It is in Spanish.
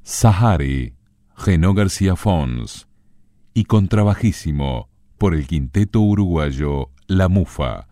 Sahari, Genó García Fons, y contrabajísimo por el quinteto uruguayo La Mufa.